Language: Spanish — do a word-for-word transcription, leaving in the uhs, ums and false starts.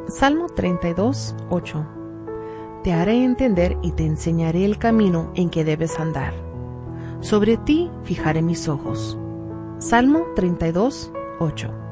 Salmo treinta y dos, ocho. Te haré entender y te enseñaré el camino en que debes andar. Sobre ti fijaré mis ojos. Salmo treinta y dos, ocho.